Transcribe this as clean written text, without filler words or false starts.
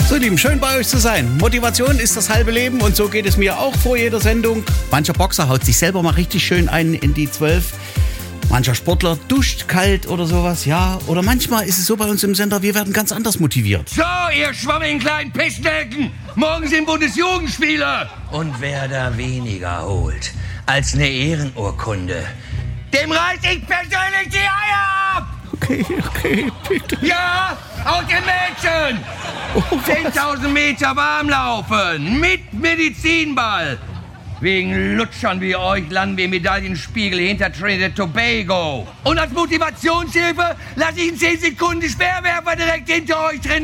So, Lieben, schön bei euch zu sein. Motivation ist das halbe Leben und so geht es mir auch vor jeder Sendung. Mancher Boxer haut sich selber mal richtig schön ein in die 12. Mancher Sportler duscht kalt oder sowas, ja. Oder manchmal ist es so bei uns im Sender, wir werden ganz anders motiviert. So, ihr schwammigen kleinen Pissdecken, morgen sind Bundesjugendspiele. Und wer da weniger holt als eine Ehrenurkunde, dem reiß ich persönlich die Eier ab. Okay, bitte. Ja, auch den Mädchen. 10.000 Meter Warmlaufen mit Medizinball. Wegen Lutschern wie euch landen wir im Medaillenspiegel hinter Trinidad Tobago. Und als Motivationshilfe lasse ich einen 10 Sekunden Speerwerfer direkt hinter euch trainieren.